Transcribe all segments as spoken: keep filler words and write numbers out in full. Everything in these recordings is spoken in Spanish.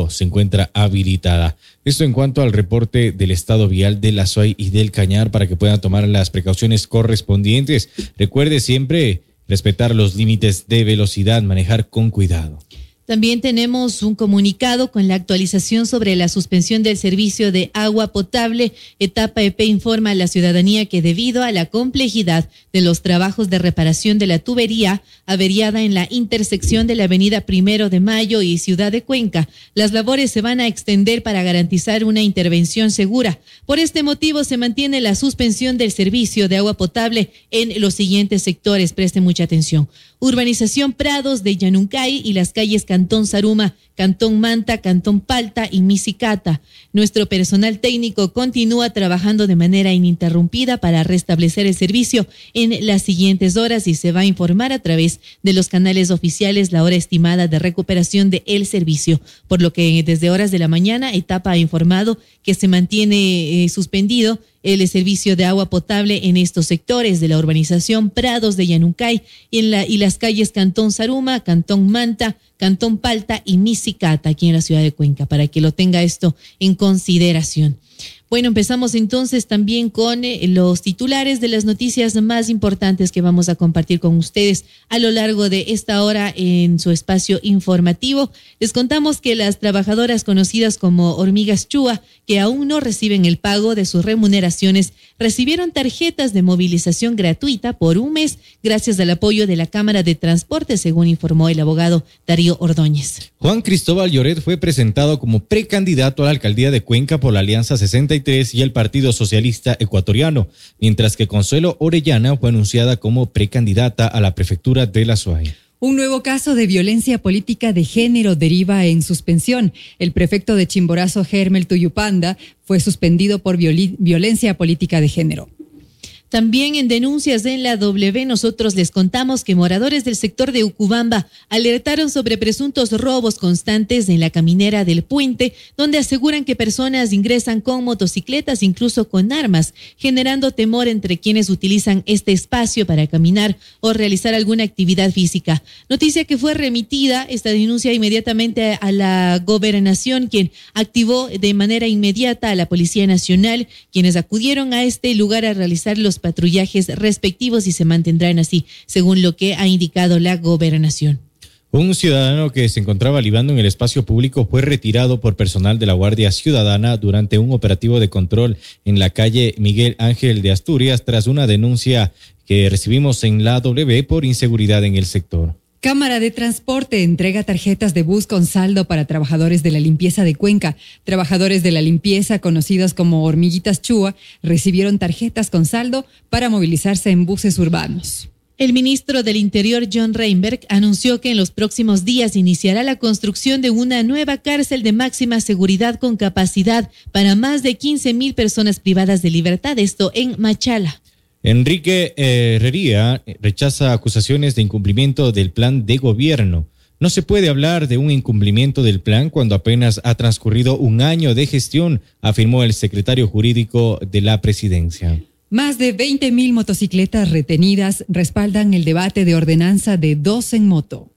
momento se encuentra habilitada. Esto en cuanto al reporte del estado vial de La Suay y del Cañar para que puedan tomar las precauciones correspondientes. Recuerde siempre respetar los límites de velocidad, manejar con cuidado. También tenemos un comunicado con la actualización sobre la suspensión del servicio de agua potable. Etapa E P informa a la ciudadanía que debido a la complejidad de los trabajos de reparación de la tubería averiada en la intersección de la avenida Primero de Mayo y Ciudad de Cuenca, las labores se van a extender para garantizar una intervención segura. Por este motivo se mantiene la suspensión del servicio de agua potable en los siguientes sectores. Presten mucha atención. Urbanización Prados de Yanuncay y las calles Cantón Saruma, Cantón Manta, Cantón Palta y Misicata. Nuestro personal técnico continúa trabajando de manera ininterrumpida para restablecer el servicio en las siguientes horas y se va a informar a través de los canales oficiales la hora estimada de recuperación del servicio. Por lo que desde horas de la mañana, Etapa ha informado que se mantiene eh, suspendido el servicio de agua potable en estos sectores de la urbanización Prados de Yanuncay y, en la, y las calles Cantón Saruma, Cantón Manta, Cantón Palta y Misicata, aquí en la ciudad de Cuenca, para que lo tenga esto en consideración. Bueno, empezamos entonces también con eh, los titulares de las noticias más importantes que vamos a compartir con ustedes a lo largo de esta hora en su espacio informativo. Les contamos que las trabajadoras conocidas como hormigas Chua, que aún no reciben el pago de sus remuneraciones, recibieron tarjetas de movilización gratuita por un mes gracias al apoyo de la Cámara de Transporte, según informó el abogado Darío Ordóñez. Juan Cristóbal Lloret fue presentado como precandidato a la alcaldía de Cuenca por la Alianza sesenta y tres y el Partido Socialista Ecuatoriano, mientras que Consuelo Orellana fue anunciada como precandidata a la prefectura de La Suay. Un nuevo caso de violencia política de género deriva en suspensión. El prefecto de Chimborazo, Germel Tuyupanda, fue suspendido por viol- violencia política de género. También en denuncias en la W, nosotros les contamos que moradores del sector de Ucubamba alertaron sobre presuntos robos constantes en la caminera del puente, donde aseguran que personas ingresan con motocicletas, incluso con armas, generando temor entre quienes utilizan este espacio para caminar o realizar alguna actividad física. Noticia que fue remitida, esta denuncia inmediatamente a la Gobernación, quien activó de manera inmediata a la Policía Nacional, quienes acudieron a este lugar a realizar los patrullajes respectivos y se mantendrán así, según lo que ha indicado la Gobernación. Un ciudadano que se encontraba libando en el espacio público fue retirado por personal de la Guardia Ciudadana durante un operativo de control en la calle Miguel Ángel de Asturias tras una denuncia que recibimos en la W por inseguridad en el sector. Cámara de Transporte entrega tarjetas de bus con saldo para trabajadores de la limpieza de Cuenca. Trabajadores de la limpieza, conocidos como hormiguitas Chua, recibieron tarjetas con saldo para movilizarse en buses urbanos. El ministro del Interior, John Reinberg, anunció que en los próximos días iniciará la construcción de una nueva cárcel de máxima seguridad con capacidad para más de quince mil personas privadas de libertad, esto en Machala. Enrique Herrería rechaza acusaciones de incumplimiento del plan de gobierno. No se puede hablar de un incumplimiento del plan cuando apenas ha transcurrido un año de gestión, afirmó el secretario jurídico de la presidencia. Más de veinte mil motocicletas retenidas respaldan el debate de ordenanza de dos en moto.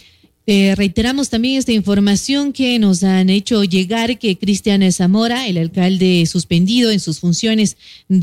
Eh, reiteramos también esta información que nos han hecho llegar que Cristian Zamora, el alcalde suspendido en sus funciones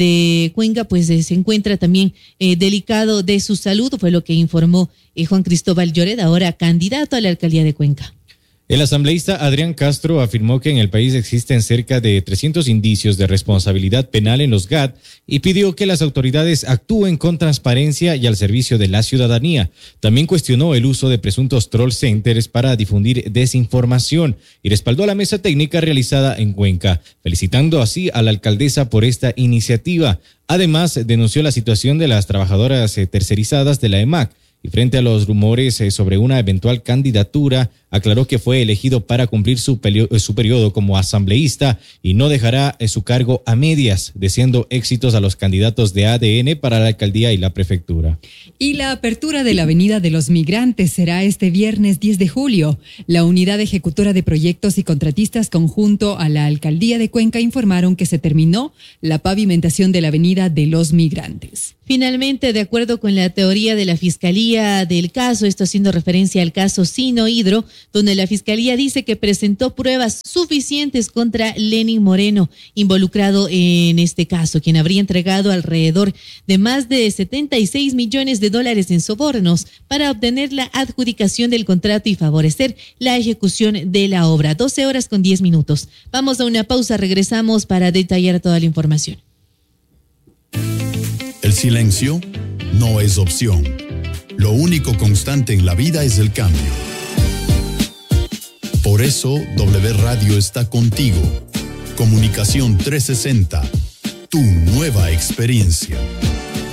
de Cuenca, pues eh, se encuentra también eh, delicado de su salud, fue lo que informó eh, Juan Cristóbal Lloret, ahora candidato a la alcaldía de Cuenca. El asambleísta Adrián Castro afirmó que en el país existen cerca de trescientos indicios de responsabilidad penal en los G A T y pidió que las autoridades actúen con transparencia y al servicio de la ciudadanía. También cuestionó el uso de presuntos troll centers para difundir desinformación y respaldó la mesa técnica realizada en Cuenca, felicitando así a la alcaldesa por esta iniciativa. Además, denunció la situación de las trabajadoras tercerizadas de la E M A C. Y frente a los rumores eh, sobre una eventual candidatura, aclaró que fue elegido para cumplir su, periodo, su periodo como asambleísta y no dejará eh, su cargo a medias, deseando éxitos a los candidatos de A D N para la alcaldía y la prefectura. Y la apertura de la Avenida de los Migrantes será este viernes diez de julio. La Unidad Ejecutora de Proyectos y Contratistas conjunto a la Alcaldía de Cuenca informaron que se terminó la pavimentación de la Avenida de los Migrantes. Finalmente, de acuerdo con la teoría de la Fiscalía del caso, esto haciendo referencia al caso Sino Hidro, donde la Fiscalía dice que presentó pruebas suficientes contra Lenin Moreno, involucrado en este caso, quien habría entregado alrededor de más de setenta y seis millones de dólares en sobornos para obtener la adjudicación del contrato y favorecer la ejecución de la obra. doce horas con diez minutos. Vamos a una pausa, regresamos para detallar toda la información. El silencio no es opción. Lo único constante en la vida es el cambio. Por eso, W Radio está contigo. Comunicación trescientos sesenta, tu nueva experiencia.